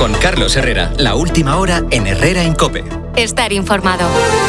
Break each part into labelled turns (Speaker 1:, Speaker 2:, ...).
Speaker 1: Con Carlos Herrera, la última hora en Herrera en COPE.
Speaker 2: Estar informado.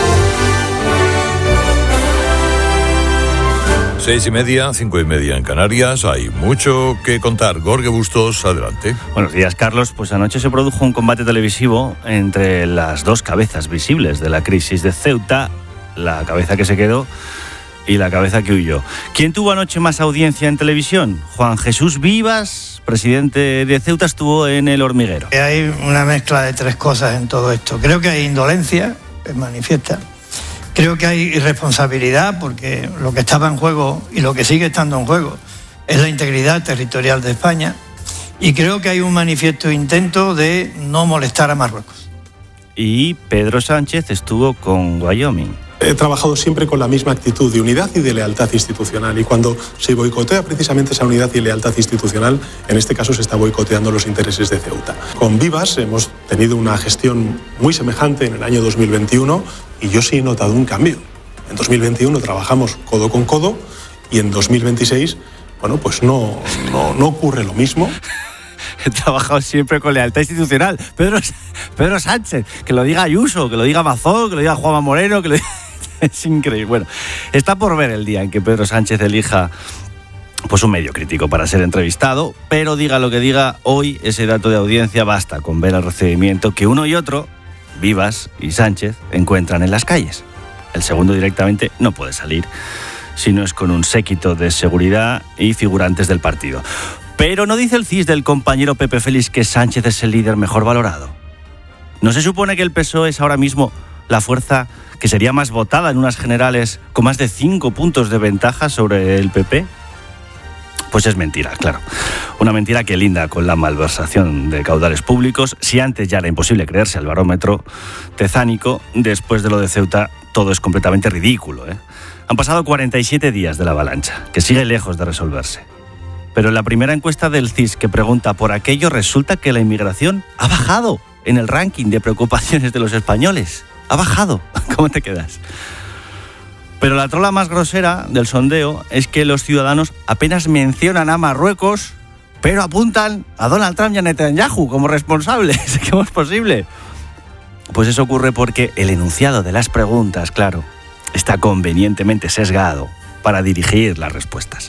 Speaker 3: 6:30, 5:30 en Canarias. Hay mucho que contar. Jorge Bustos, adelante.
Speaker 4: Buenos días, Carlos. Pues anoche se produjo un combate televisivo entre las dos cabezas visibles de la crisis de Ceuta, la cabeza que se quedó y la cabeza que huyó. ¿Quién tuvo anoche más audiencia en televisión? Juan Jesús Vivas, presidente de Ceuta, estuvo en El Hormiguero.
Speaker 5: Hay una mezcla de tres cosas en todo esto. Creo que hay indolencia, es manifiesta. Creo que hay irresponsabilidad, porque lo que estaba en juego y lo que sigue estando en juego es la integridad territorial de España. Y creo que hay un manifiesto intento de no molestar a Marruecos.
Speaker 4: Y Pedro Sánchez estuvo con Wyoming.
Speaker 6: He trabajado siempre con la misma actitud de unidad y de lealtad institucional, y cuando se boicotea precisamente esa unidad y lealtad institucional, en este caso se está boicoteando los intereses de Ceuta. Con Vivas hemos tenido una gestión muy semejante en el año 2021 y yo sí he notado un cambio. En 2021 trabajamos codo con codo y en 2026, bueno, pues no ocurre lo mismo.
Speaker 4: He trabajado siempre con lealtad institucional. Pedro Sánchez, que lo diga Ayuso, que lo diga Mazón, que lo diga Juanma Moreno, que lo diga... Es increíble. Bueno, está por ver el día en que Pedro Sánchez elija pues un medio crítico para ser entrevistado, pero diga lo que diga, hoy ese dato de audiencia basta con ver el recibimiento que uno y otro, Vivas y Sánchez, encuentran en las calles. El segundo directamente no puede salir si no es con un séquito de seguridad y figurantes del partido. Pero no dice el CIS del compañero Pepe Félix que Sánchez es el líder mejor valorado. ¿No se supone que el PSOE es ahora mismo la fuerza que sería más votada en unas generales con más de 5 puntos de ventaja sobre el PP? Pues es mentira, claro. Una mentira que linda con la malversación de caudales públicos. Si antes ya era imposible creerse al barómetro tezánico, después de lo de Ceuta todo es completamente ridículo, ¿eh? Han pasado 47 días de la avalancha, que sigue lejos de resolverse. Pero en la primera encuesta del CIS que pregunta por aquello, resulta que la inmigración ha bajado en el ranking de preocupaciones de los españoles. Ha bajado. ¿Cómo te quedas? Pero la trola más grosera del sondeo es que los ciudadanos apenas mencionan a Marruecos, pero apuntan a Donald Trump y a Netanyahu como responsables. ¿Cómo es posible? Pues eso ocurre porque el enunciado de las preguntas, claro, está convenientemente sesgado para dirigir las respuestas.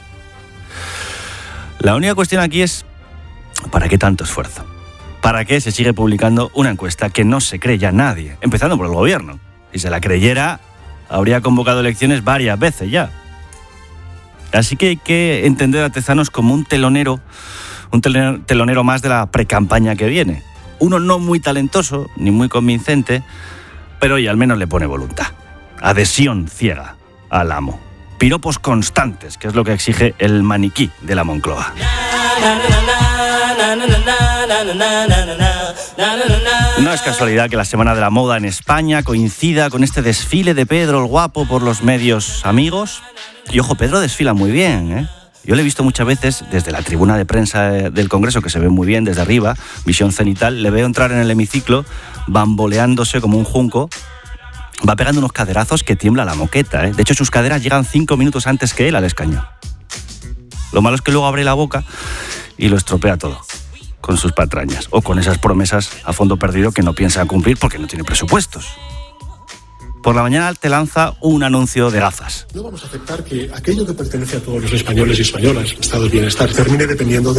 Speaker 4: La única cuestión aquí es, ¿para qué tanto esfuerzo? ¿Para qué se sigue publicando una encuesta que no se cree ya nadie? Empezando por el gobierno. Si se la creyera, habría convocado elecciones varias veces ya. Así que hay que entender a Tezanos como un telonero más de la precampaña que viene. Uno no muy talentoso, ni muy convincente, pero oye, al menos le pone voluntad. Adhesión ciega al amo. Piropos constantes, que es lo que exige el maniquí de la Moncloa. No es casualidad que la Semana de la Moda en España coincida con este desfile de Pedro el Guapo por los medios amigos. Y ojo, Pedro desfila muy bien, ¿eh? Yo le he visto muchas veces desde la tribuna de prensa del Congreso, que se ve muy bien desde arriba, visión cenital, le veo entrar en el hemiciclo bamboleándose como un junco. Va pegando unos caderazos que tiembla la moqueta, ¿eh? De hecho, sus caderas llegan 5 minutos antes que él al escaño. Lo malo es que luego abre la boca y lo estropea todo, con sus patrañas, o con esas promesas a fondo perdido que no piensa cumplir porque no tiene presupuestos. Por la mañana te lanza un anuncio de gafas.
Speaker 6: No vamos a aceptar que aquello que pertenece a todos los españoles y españolas, estado de bienestar, termine dependiendo de